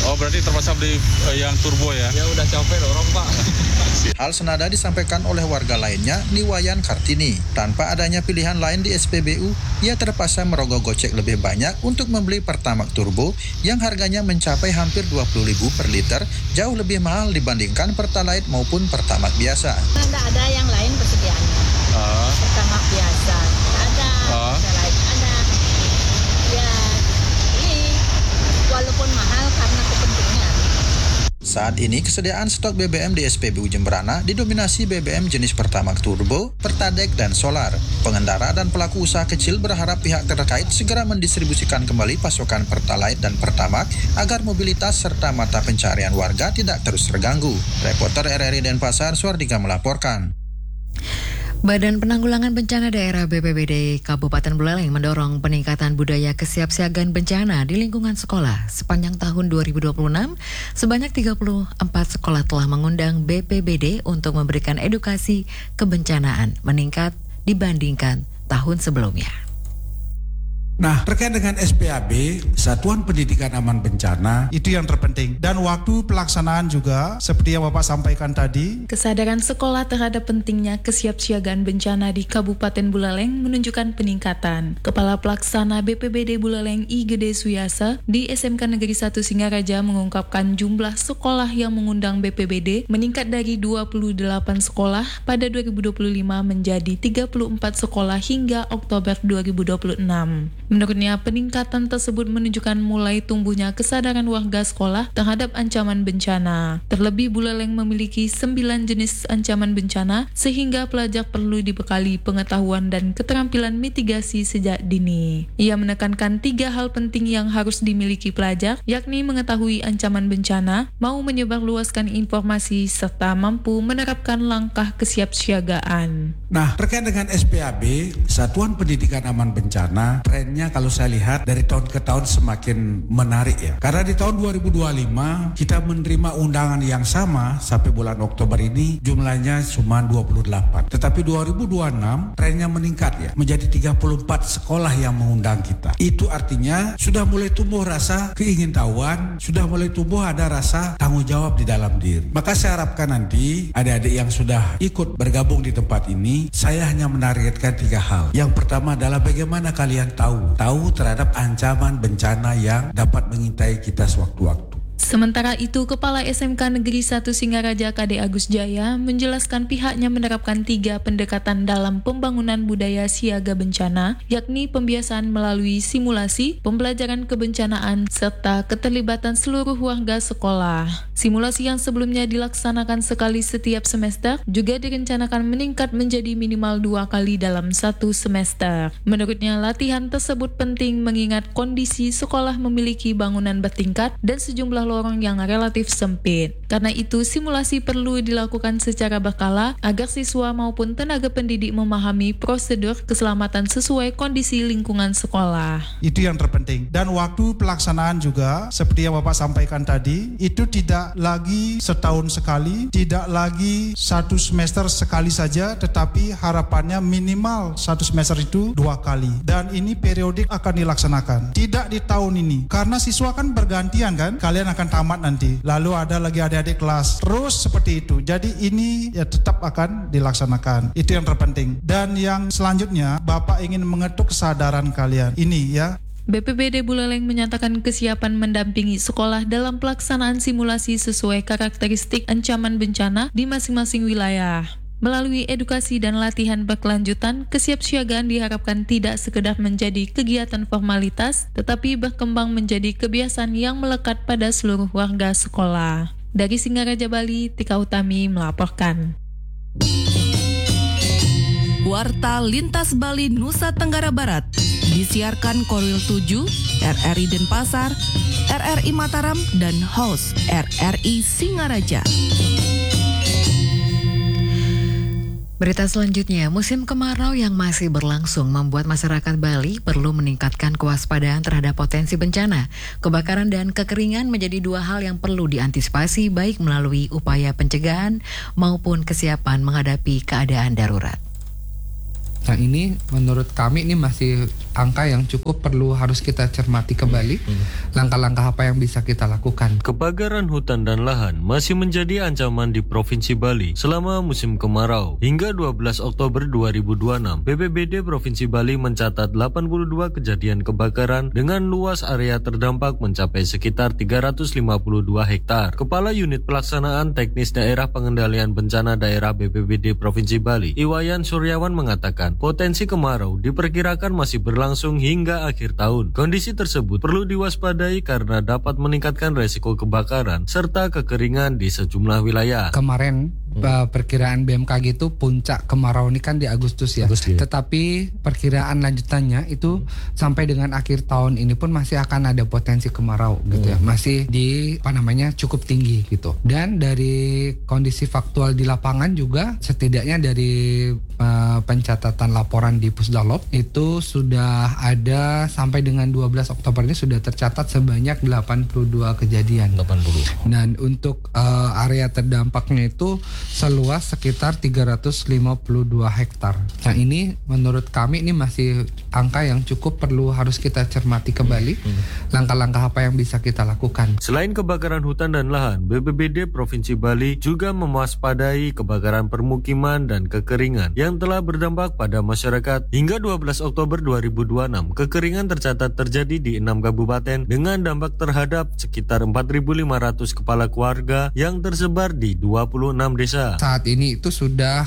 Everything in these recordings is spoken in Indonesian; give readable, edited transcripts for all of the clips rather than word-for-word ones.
Oh, berarti terpaksa beli yang turbo ya? Ya udah capek dorong Pak. Hal senada disampaikan oleh warga lainnya, Niwayan Kartini. Tanpa adanya pilihan lain di SPBU, ia terpaksa merogoh gocek lebih banyak untuk membeli Pertamax Turbo yang harganya mencapai hampir 20.000 per liter, jauh lebih mahal dibandingkan Pertalite maupun Pertamax biasa. Tidak ada yang lain persediaannya. Pertamax biasa ada, Pertalite ada. Ya, ini walaupun mahal karena kepentingan. Saat ini kesediaan stok BBM di SPBU Jemberana didominasi BBM jenis Pertamax Turbo, Pertalite, dan Solar. Pengendara dan pelaku usaha kecil berharap pihak terkait segera mendistribusikan kembali pasokan Pertalite dan Pertamax agar mobilitas serta mata pencarian warga tidak terus terganggu. Reporter RRI Denpasar, Suardika melaporkan. Badan Penanggulangan Bencana Daerah BPBD Kabupaten Buleleng mendorong peningkatan budaya kesiapsiagaan bencana di lingkungan sekolah. Sepanjang tahun 2026, sebanyak 34 sekolah telah mengundang BPBD untuk memberikan edukasi kebencanaan meningkat dibandingkan tahun sebelumnya. Nah, terkait dengan SPAB, Satuan Pendidikan Aman Bencana, itu yang terpenting. Dan waktu pelaksanaan juga, seperti yang Bapak sampaikan tadi, kesadaran sekolah terhadap pentingnya kesiapsiagaan bencana di Kabupaten Buleleng menunjukkan peningkatan. Kepala Pelaksana BPBD Buleleng I Gede Suyasa di SMK Negeri 1 Singaraja mengungkapkan jumlah sekolah yang mengundang BPBD meningkat dari 28 sekolah pada 2025 menjadi 34 sekolah hingga Oktober 2026. Menurutnya, peningkatan tersebut menunjukkan mulai tumbuhnya kesadaran warga sekolah terhadap ancaman bencana. Terlebih, Buleleng memiliki 9 jenis ancaman bencana, sehingga pelajar perlu dibekali pengetahuan dan keterampilan mitigasi sejak dini. Ia menekankan 3 hal penting yang harus dimiliki pelajar, yakni mengetahui ancaman bencana, mau menyebarluaskan informasi, serta mampu menerapkan langkah kesiapsiagaan. Nah, terkait dengan SPAB, Satuan Pendidikan Aman Bencana, trennya kalau saya lihat dari tahun ke tahun semakin menarik ya. Karena di tahun 2025 kita menerima undangan yang sama sampai bulan Oktober ini jumlahnya cuma 28. Tetapi 2026 trennya meningkat ya, menjadi 34 sekolah yang mengundang kita. Itu artinya sudah mulai tumbuh rasa keingintahuan, sudah mulai tumbuh ada rasa tanggung jawab di dalam diri. Maka saya harapkan nanti adik-adik yang sudah ikut bergabung di tempat ini, saya hanya menargetkan 3 hal. Yang pertama adalah bagaimana kalian tahu terhadap ancaman bencana yang dapat mengintai kita sewaktu-waktu. Sementara itu, Kepala SMK Negeri 1 Singaraja KD Agus Jaya menjelaskan pihaknya menerapkan 3 pendekatan dalam pembangunan budaya siaga bencana, yakni pembiasaan melalui simulasi, pembelajaran kebencanaan, serta keterlibatan seluruh warga sekolah. Simulasi yang sebelumnya dilaksanakan sekali setiap semester juga direncanakan meningkat menjadi minimal 2 kali dalam 1 semester. Menurutnya, latihan tersebut penting mengingat kondisi sekolah memiliki bangunan bertingkat dan sejumlah lorong yang relatif sempit. Karena itu, simulasi perlu dilakukan secara berkala agar siswa maupun tenaga pendidik memahami prosedur keselamatan sesuai kondisi lingkungan sekolah. Itu yang terpenting. Dan waktu pelaksanaan juga, seperti yang Bapak sampaikan tadi, itu tidak lagi setahun sekali, tidak lagi 1 semester sekali saja, tetapi harapannya minimal 1 semester itu 2 kali. Dan ini periodik akan dilaksanakan. Tidak di tahun ini, karena siswa kan bergantian kan, kalian akan tamat nanti, lalu ada lagi adik-adik kelas, terus seperti itu. Jadi ini ya tetap akan dilaksanakan. Itu yang terpenting. Dan yang selanjutnya, Bapak ingin mengetuk kesadaran kalian. Ini ya, BPBD Buleleng menyatakan kesiapan mendampingi sekolah dalam pelaksanaan simulasi sesuai karakteristik ancaman bencana di masing-masing wilayah. Melalui edukasi dan latihan berkelanjutan, kesiapsiagaan diharapkan tidak sekedar menjadi kegiatan formalitas, tetapi berkembang menjadi kebiasaan yang melekat pada seluruh warga sekolah. Dari Singaraja, Bali, Tika Utami melaporkan. Warta Lintas Bali Nusa Tenggara Barat disiarkan Korwil 7, RRI Denpasar, RRI Mataram, dan host RRI Singaraja. Berita selanjutnya, musim kemarau yang masih berlangsung membuat masyarakat Bali perlu meningkatkan kewaspadaan terhadap potensi bencana. Kebakaran dan kekeringan menjadi 2 hal yang perlu diantisipasi baik melalui upaya pencegahan maupun kesiapan menghadapi keadaan darurat. Nah ini menurut kami ini masih angka yang cukup harus kita cermati kembali. Langkah-langkah apa yang bisa kita lakukan. Kebakaran hutan dan lahan masih menjadi ancaman di Provinsi Bali selama musim kemarau. Hingga 12 Oktober 2026, BPBD Provinsi Bali mencatat 82 kejadian kebakaran dengan luas area terdampak mencapai sekitar 352 hektar. Kepala Unit Pelaksanaan Teknis Daerah Pengendalian Bencana Daerah BPBD Provinsi Bali, Iwayan Suryawan mengatakan, potensi kemarau diperkirakan masih berlangsung hingga akhir tahun. Kondisi tersebut perlu diwaspadai karena dapat meningkatkan resiko kebakaran serta kekeringan di sejumlah wilayah. Kemarin perkiraan BMKG itu puncak kemarau ini kan di Agustus ya. Tetapi perkiraan lanjutannya itu sampai dengan akhir tahun ini pun masih akan ada potensi kemarau gitu ya. Masih di cukup tinggi gitu. Dan dari kondisi faktual di lapangan juga setidaknya dari pencatatan laporan di Pusdalop itu sudah ada sampai dengan 12 Oktober ini sudah tercatat sebanyak 82 kejadian. 80. Dan untuk area terdampaknya itu seluas sekitar 352 hektar. Nah ini menurut kami ini masih angka yang cukup harus kita cermati kembali. Langkah-langkah apa yang bisa kita lakukan. Selain kebakaran hutan dan lahan, BPBD Provinsi Bali juga mewaspadai kebakaran permukiman dan kekeringan yang telah berdampak pada masyarakat. Hingga 12 Oktober 2026, kekeringan tercatat terjadi di 6 kabupaten dengan dampak terhadap sekitar 4.500 kepala keluarga yang tersebar di 26 desa. Saat ini itu sudah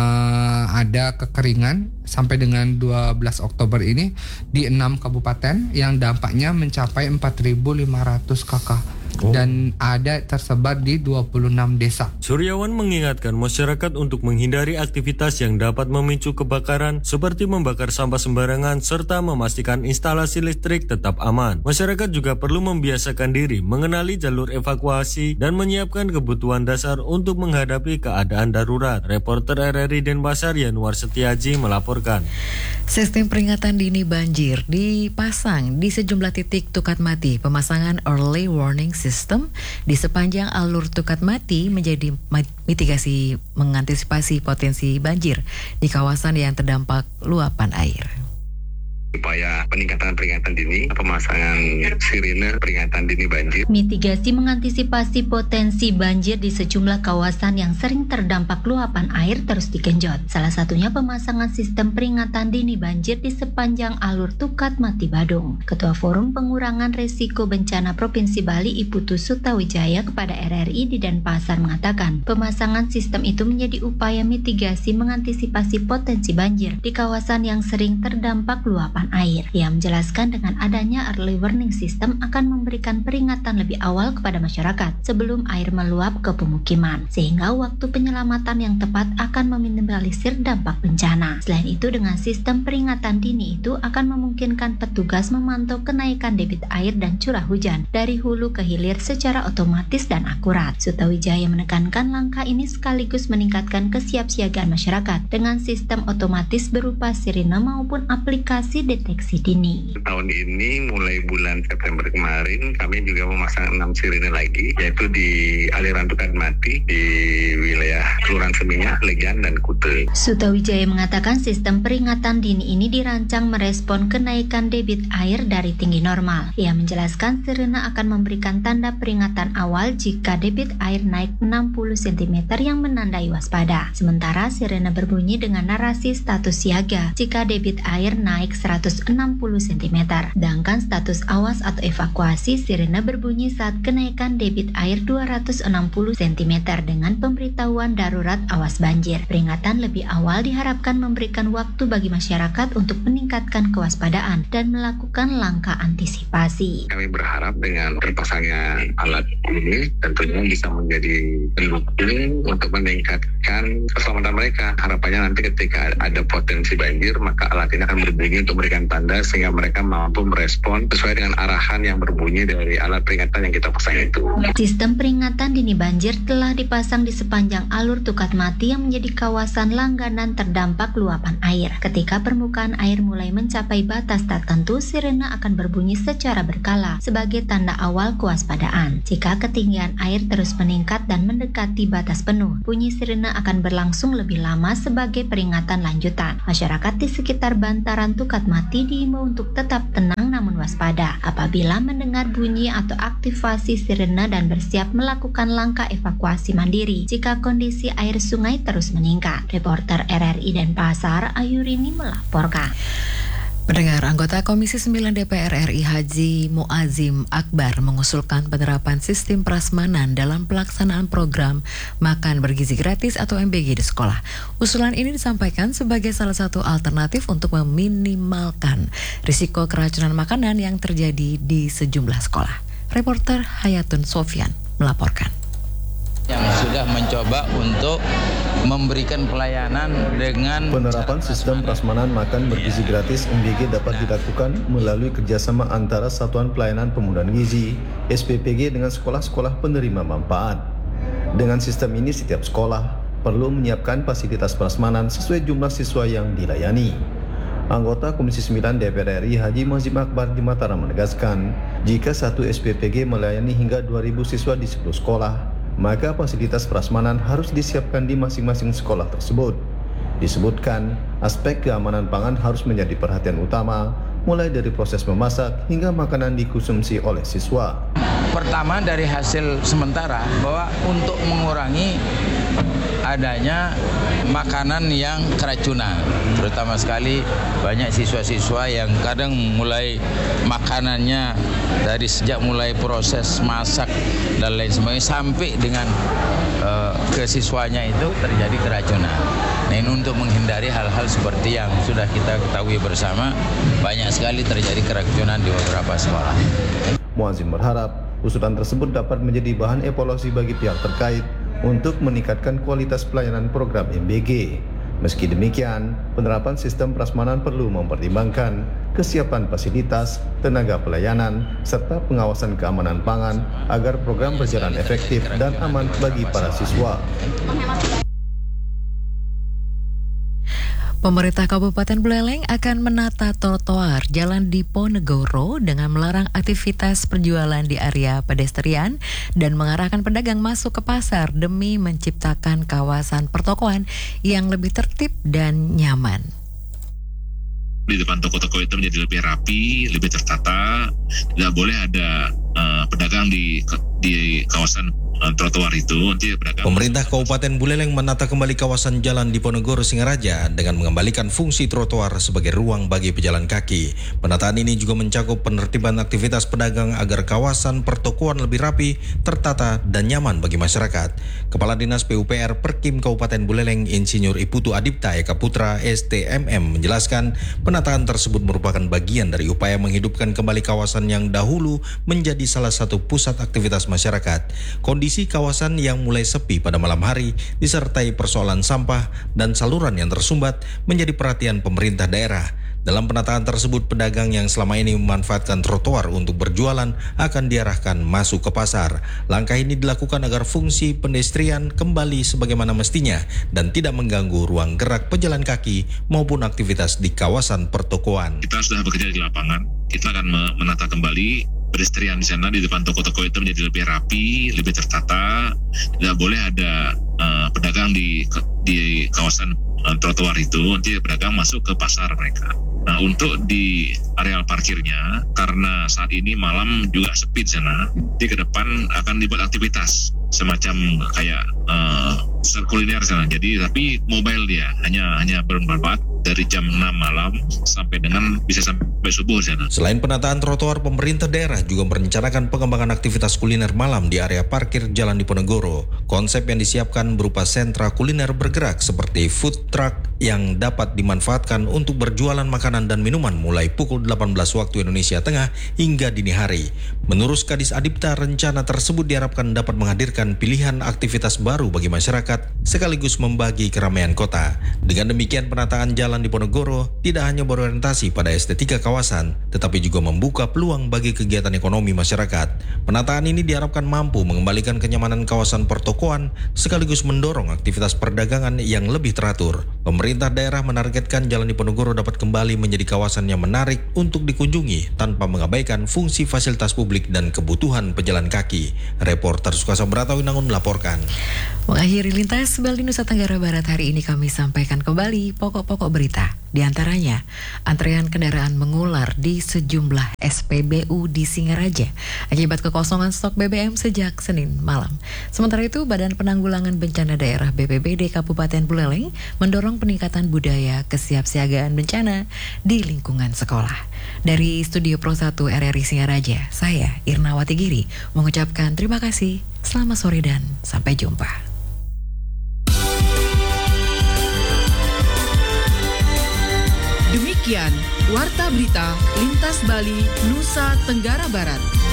ada kekeringan sampai dengan 12 Oktober ini di 6 kabupaten yang dampaknya mencapai 4.500 kakak. Dan ada tersebar di 26 desa. Suryawan mengingatkan masyarakat untuk menghindari aktivitas yang dapat memicu kebakaran seperti membakar sampah sembarangan serta memastikan instalasi listrik tetap aman. Masyarakat juga perlu membiasakan diri mengenali jalur evakuasi dan menyiapkan kebutuhan dasar untuk menghadapi keadaan darurat. Reporter RRI Denpasar Yanuar Setiaji melaporkan. Sistem peringatan dini banjir dipasang di sejumlah titik Tukat Mati. Pemasangan early warning system di sepanjang alur Tukat Mati menjadi mitigasi mengantisipasi potensi banjir di kawasan yang terdampak luapan air. Upaya peningkatan peringatan dini, pemasangan sirine peringatan dini banjir. Mitigasi mengantisipasi potensi banjir di sejumlah kawasan yang sering terdampak luapan air terus digenjot. Salah satunya pemasangan sistem peringatan dini banjir di sepanjang alur Tukat Mati Badung. Ketua Forum Pengurangan Resiko Bencana Provinsi Bali Iputu Sutawijaya kepada RRI di Denpasar mengatakan, pemasangan sistem itu menjadi upaya mitigasi mengantisipasi potensi banjir di kawasan yang sering terdampak luapan air. Ia menjelaskan dengan adanya early warning system akan memberikan peringatan lebih awal kepada masyarakat sebelum air meluap ke pemukiman, sehingga waktu penyelamatan yang tepat akan meminimalisir dampak bencana. Selain itu, dengan sistem peringatan dini itu akan memungkinkan petugas memantau kenaikan debit air dan curah hujan dari hulu ke hilir secara otomatis dan akurat. Sutawijaya menekankan langkah ini sekaligus meningkatkan kesiapsiagaan masyarakat dengan sistem otomatis berupa sirine maupun aplikasi deteksi dini. Tahun ini mulai bulan September kemarin kami juga memasang 6 sirine lagi, yaitu di aliran Tukat Mati di wilayah Kelurahan Seminyak, Legian, dan Kute. Sutawijaya mengatakan sistem peringatan dini ini dirancang merespon kenaikan debit air dari tinggi normal. Ia menjelaskan sirine akan memberikan tanda peringatan awal jika debit air naik 60 cm yang menandai waspada. Sementara sirine berbunyi dengan narasi status siaga jika debit air naik 160 cm. Sedangkan status awas atau evakuasi sirine berbunyi saat kenaikan debit air 260 cm dengan pemberitahuan darurat awas banjir. Peringatan lebih awal diharapkan memberikan waktu bagi masyarakat untuk meningkatkan kewaspadaan dan melakukan langkah antisipasi. Kami berharap dengan terpasangnya alat ini tentunya bisa menjadi pendukung untuk meningkatkan keselamatan mereka. Harapannya nanti ketika ada potensi banjir, maka alat ini akan berbunyi untuk memberikan tanda sehingga mereka mampu merespon sesuai dengan arahan yang berbunyi dari alat peringatan yang kita pasang itu. Sistem peringatan dini banjir telah dipasang di sepanjang alur Tukat Mati yang menjadi kawasan langganan terdampak luapan air. Ketika permukaan air mulai mencapai batas tertentu, sirene akan berbunyi secara berkala sebagai tanda awal kewaspadaan. Jika ketinggian air terus meningkat dan mendekati batas penuh, bunyi sirene akan berlangsung lebih lama sebagai peringatan lanjutan. Masyarakat di sekitar bantaran Tukat Mati diimbau untuk tetap tenang namun waspada apabila mendengar bunyi atau aktivasi sirene dan bersiap melakukan langkah evakuasi mandiri jika kondisi air sungai terus meningkat. Reporter RRI Denpasar, Ayurini melaporkan. Pendengar, anggota Komisi 9 DPR RI Haji Muazzim Akbar mengusulkan penerapan sistem prasmanan dalam pelaksanaan program makan bergizi gratis atau MBG di sekolah. Usulan ini disampaikan sebagai salah satu alternatif untuk meminimalkan risiko keracunan makanan yang terjadi di sejumlah sekolah. Reporter Hayatun Sofyan melaporkan. Yang sudah mencoba untuk memberikan pelayanan dengan penerapan sistem prasmanan makan bergizi gratis MBG dapat dilakukan melalui kerjasama antara Satuan Pelayanan Pemenuhan Gizi SPPG dengan sekolah-sekolah penerima manfaat. Dengan sistem ini setiap sekolah perlu menyiapkan fasilitas prasmanan sesuai jumlah siswa yang dilayani. Anggota Komisi 9 DPR RI Haji Muazzim Akbar di Mataram menegaskan, jika satu SPPG melayani hingga 2.000 siswa di 10 sekolah, maka fasilitas prasmanan harus disiapkan di masing-masing sekolah tersebut. Disebutkan, aspek keamanan pangan harus menjadi perhatian utama, mulai dari proses memasak hingga makanan dikonsumsi oleh siswa. Pertama, dari hasil sementara bahwa untuk mengurangi adanya makanan yang keracunan, terutama sekali banyak siswa-siswa yang kadang mulai makanannya dari sejak mulai proses masak dan lain sebagainya sampai dengan ke siswanya itu terjadi keracunan. Nah, ini untuk menghindari hal-hal seperti yang sudah kita ketahui bersama, banyak sekali terjadi keracunan di beberapa sekolah. Muazzim berharap usulan tersebut dapat menjadi bahan evaluasi bagi pihak terkait untuk meningkatkan kualitas pelayanan program MBG. Meski demikian, penerapan sistem prasmanan perlu mempertimbangkan kesiapan fasilitas, tenaga pelayanan, serta pengawasan keamanan pangan agar program berjalan efektif dan aman bagi para siswa. Pemerintah Kabupaten Buleleng akan menata trotoar jalan Diponegoro dengan melarang aktivitas perjualan di area pedestrian dan mengarahkan pedagang masuk ke pasar demi menciptakan kawasan pertokoan yang lebih tertib dan nyaman. Di depan toko-toko itu menjadi lebih rapi, lebih tertata. Tidak boleh ada pedagang di kawasan trotoar itu. Nanti pedagang. Pemerintah Kabupaten Buleleng menata kembali kawasan Jalan Diponegoro Singaraja dengan mengembalikan fungsi trotoar sebagai ruang bagi pejalan kaki. Penataan ini juga mencakup penertiban aktivitas pedagang agar kawasan pertokoan lebih rapi, tertata, dan nyaman bagi masyarakat. Kepala Dinas PUPR Perkim Kabupaten Buleleng Insinyur Iputu Adipta Eka Putra STMM menjelaskan penataan tersebut merupakan bagian dari upaya menghidupkan kembali kawasan yang dahulu menjadi salah satu pusat aktivitas masyarakat. Kondisi kawasan yang mulai sepi pada malam hari disertai persoalan sampah dan saluran yang tersumbat menjadi perhatian pemerintah daerah. Dalam penataan tersebut, pedagang yang selama ini memanfaatkan trotoar untuk berjualan akan diarahkan masuk ke pasar. Langkah ini dilakukan agar fungsi pedestrian kembali sebagaimana mestinya dan tidak mengganggu ruang gerak pejalan kaki maupun aktivitas di kawasan pertokoan. Kita sudah bekerja di lapangan, kita akan menata kembali pedestrian di sana, di depan toko-toko itu menjadi lebih rapi, lebih tertata. Tidak boleh ada pedagang di kawasan trotoar itu, nanti pedagang masuk ke pasar mereka. Nah, untuk di areal parkirnya, karena saat ini malam juga sepi di sana, di ke depan akan dibuat aktivitas semacam kayak kuliner sana. Jadi tapi mobile dia hanya bermanfaat dari jam 6 malam sampai dengan bisa sampai subuh di sana. Selain penataan trotoar, pemerintah daerah juga merencanakan pengembangan aktivitas kuliner malam di area parkir Jalan Diponegoro. Konsep yang disiapkan berupa sentra kuliner bergerak seperti food truck yang dapat dimanfaatkan untuk berjualan makanan dan minuman mulai pukul 18 waktu Indonesia Tengah hingga dini hari. Menurut Kadis Adipta, rencana tersebut diharapkan dapat menghadirkan pilihan aktivitas baru bagi masyarakat sekaligus membagi keramaian kota. Dengan demikian, penataan jalan jalan di Ponorogo tidak hanya berorientasi pada estetika kawasan, tetapi juga membuka peluang bagi kegiatan ekonomi masyarakat. Penataan ini diharapkan mampu mengembalikan kenyamanan kawasan pertokoan sekaligus mendorong aktivitas perdagangan yang lebih teratur. Pemerintah daerah menargetkan Jalan Diponegoro dapat kembali menjadi kawasan yang menarik untuk dikunjungi tanpa mengabaikan fungsi fasilitas publik dan kebutuhan pejalan kaki. Reporter Sukasa Bratawinangun melaporkan. Mengakhiri lintas Bali Nusa Tenggara Barat hari ini kami sampaikan kembali pokok-pokok berita. Di antaranya, antrean kendaraan mengular di sejumlah SPBU di Singaraja akibat kekosongan stok BBM sejak Senin malam. Sementara itu, Badan Penanggulangan Bencana Daerah BPBD Kabupaten Buleleng mendorong peningkatan budaya kesiapsiagaan bencana di lingkungan sekolah. Dari Studio Pro 1 RRI Singaraja, saya Irnawati Giri mengucapkan terima kasih, selamat sore dan sampai jumpa. Demikian Warta Berita Lintas Bali Nusa Tenggara Barat.